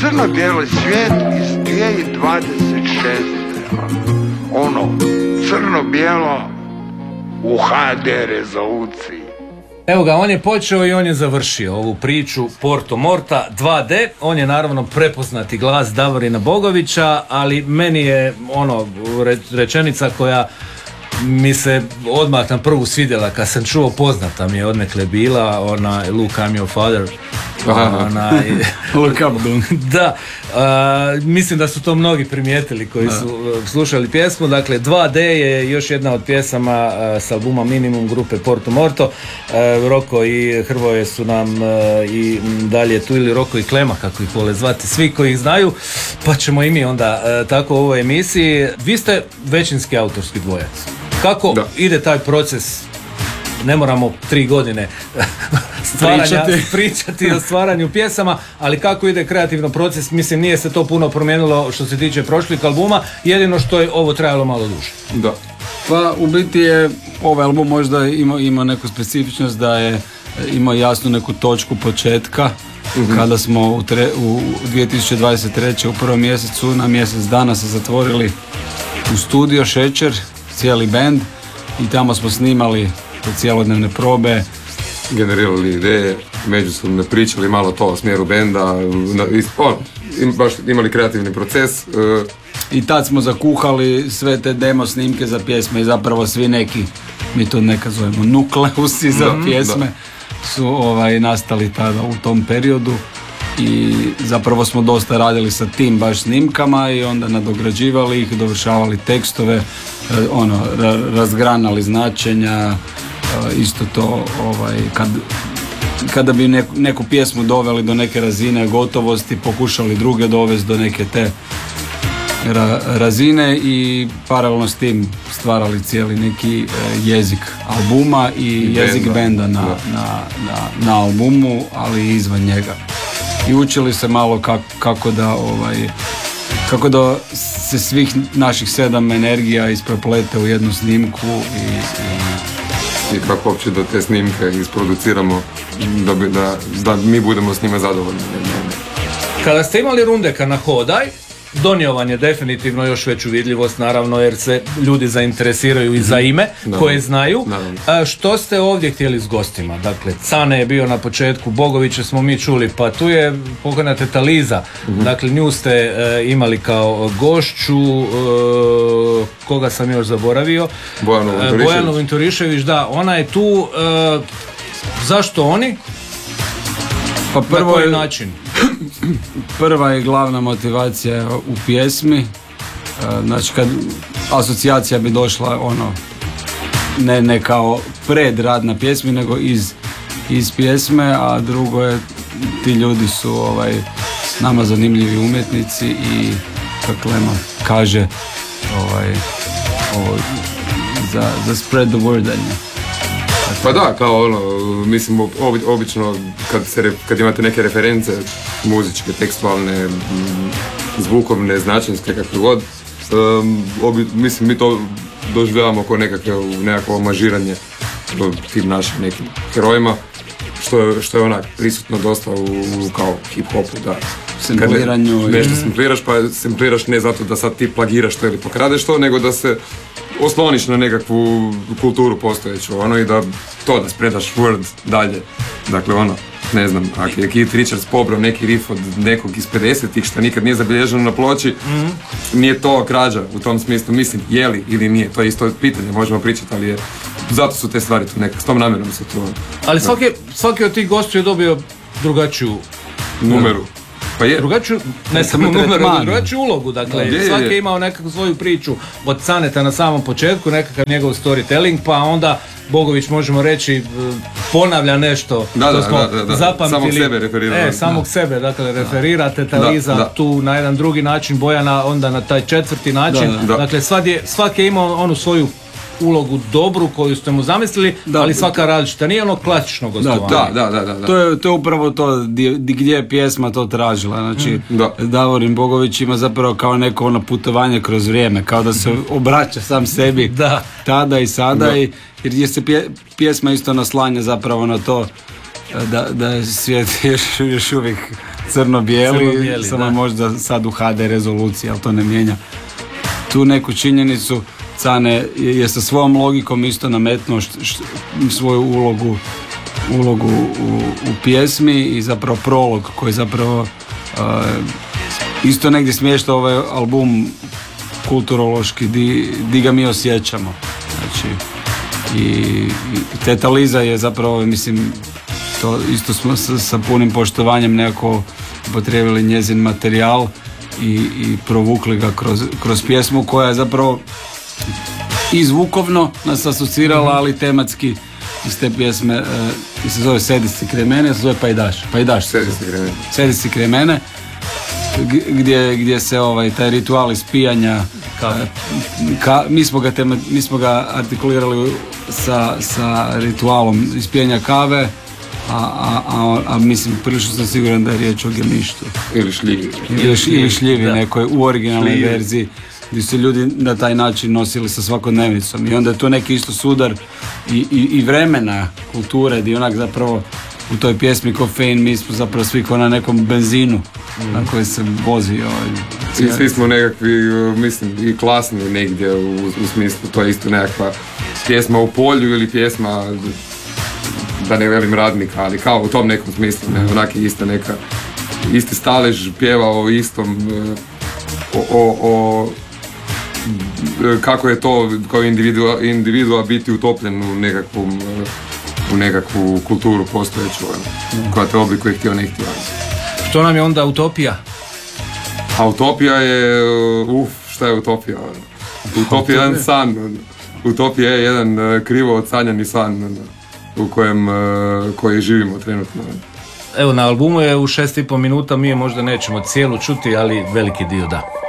crno-bijeli svijet iz 2026. Ono, crno-bijelo u HD rezoluciji. Evo ga, on je počeo i on je završio ovu priču Porto Morta 2D. On je naravno prepoznati glas Davorina Bogovića, ali meni je rečenica koja mi se odmah na prvu svidjela kad sam čuo, poznata mi je odnekle bila, ona Luke, I'm your father. Look up, da, mislim da su to mnogi primijetili koji su slušali pjesmu. Dakle, 2D je još jedna od pjesama s albuma Minimum grupe Porto Morto. Roko i Hrvoje su nam i dalje tu, ili Roko i Klema kako ih vole zvati svi koji ih znaju, pa ćemo i mi onda tako u ovoj emisiji. Vi ste većinski autorski dvojac. Kako ide taj proces? Ne moramo 3 godine pričati o stvaranju pjesama, ali kako ide kreativno proces? Mislim, nije se to puno promijenilo što se tiče prošlih albuma, jedino što je ovo trajalo malo duže. Da. Pa u biti je ovaj album možda ima neku specifičnost da je imao jasnu neku točku početka, kada smo u 2023. u prvom mjesecu na mjesec dana se zatvorili u studio Šećer, cijeli band, i tamo smo snimali cijelodnevne probe, generirali ideje, međusobno pričali malo to o smjeru benda, baš imali kreativni proces. I tad smo zakuhali sve te demo snimke za pjesme i zapravo svi neki, mi to neka zovemo nukleusi za pjesme, su nastali tada u tom periodu, i zapravo smo dosta radili sa tim baš snimkama i onda nadograđivali ih, dovršavali tekstove, razgranali značenja, isto to kada bi neku pjesmu doveli do neke razine gotovosti, pokušali druge dovesti do neke te razine i paralelno s tim stvarali cijeli neki jezik albuma i jezik benda na albumu, ali i izvan njega. I učili se malo kako da se svih naših 7 energija ispreplete u jednu snimku i kako uopće da te snimke isproduciramo da mi budemo s njima zadovoljni. Kada ste imali Rundeka na Hodaj, donio vam je definitivno još veću vidljivost, naravno, jer se ljudi zainteresiraju i za ime koje znaju. Što ste ovdje htjeli s gostima? Dakle, Cane je bio na početku, Bogovića smo mi čuli, pa tu je pokojna teta Liza. Dakle, nju ste imali kao gošću, koga sam još zaboravio? Bojanu Vintorišević, da, ona je tu. Zašto oni? Pa na koji način? Prva je glavna motivacija u pjesmi, znači kad asocijacija bi došla ne kao predrad na pjesmi, nego iz pjesme, a drugo je, ti ljudi su nama zanimljivi umjetnici i kako Lema kaže za spread the word. Pa da, kao mislim, obično kad imate neke reference muzičke, tekstualne, zvukovne, značenske, kakve god, mislim, mi to doživljavamo kao nekakvo omažiranje tim našim nekim herojima, što je onak prisutno dosta u kao hip-hopu, da. Sampliranju. Nešto sampliraš, pa sampliraš ne zato da sad ti plagiraš to ili pokradeš to, nego da se osloniš na nekakvu kulturu postojeću, i da spredaš word dalje. Dakle, ne znam, ako je Keith Richards pobrao neki riff od nekog iz 50-ih što nikad nije zabilježeno na ploči, nije to krađa u tom smislu, mislim, je li ili nije, to je isto pitanje, možemo pričati, ali zato su te stvari tu nekak, s tom namjerom se to. Ali svaki od tih gostiju je dobio drugačiju numeru. Pa je. Drugačiju, ne samo numeru, drugačiju ulogu, dakle, svaki je imao nekakvu svoju priču od Caneta na samom početku, nekakav njegov storytelling, pa onda Bogović, možemo reći, ponavlja nešto što smo zapamtili. Samog sebe referira. Samog sebe, dakle, referira Teta Liza tu na jedan drugi način, Bojana onda na taj četvrti način, dakle, svaki je imao onu svoju ulogu dobru koju ste mu zamislili, ali svaka različita, nije ono klasično gostovanje. Da. To je upravo to gdje je pjesma to tražila, znači Davorin Bogović ima zapravo kao neko putovanje kroz vrijeme, kao da se obraća sam sebi tada i sada, jer se pjesma isto naslanja zapravo na to da je svijet još uvijek crno-bijeli, samo možda sad u HD rezoluciji, ali to ne mijenja tu neku činjenicu. Cane je sa svojom logikom isto nametnuo svoju ulogu u pjesmi i zapravo prolog koji zapravo isto negdje smješta ovaj album kulturološki di ga mi osjećamo. Znači, i Teta Liza je zapravo, mislim, to isto smo sa punim poštovanjem nekako upotrijebili njezin materijal i provukli ga kroz pjesmu koja je zapravo i zvukovno nas asocirala, ali tematski iz te pjesme se zove Sedisci kraj mene, se zove Pajdaš. Sedisci kraj mene, gdje se taj ritual ispijanja mi smo ga artikulirali sa ritualom ispijanja kave, a mislim, prilično sam siguran da je riječ o gemištu. Ili šljivi nekoj u originalnoj verziji, gdje su ljudi na taj način nosili sa svakodnevnicom. I onda je to neki isto sudar i vremena, kulture, gdje onak zapravo u toj pjesmi Kofein mi smo zapravo svi ko na nekom benzinu na koji se vozi. I svi smo nekakvi, mislim, i klasni negdje u smislu, to je isto nekakva pjesma u polju ili pjesma, da ne velim radnika, ali kao u tom nekom smislu, ne, onak je isto neka, isti stalež pjeva o istom, kako je to kao individua biti utopljen u nekakvu kulturu postojeću, koja te oblikuje htio ne htio. Što nam je onda utopija? A utopija je, šta je utopija? Utopija je jedan san, utopija je jedan krivo odsanjani san u koji živimo trenutno. Evo, na albumu je u 6,5 minuta, mi je možda nećemo cijelu čuti, ali veliki dio da.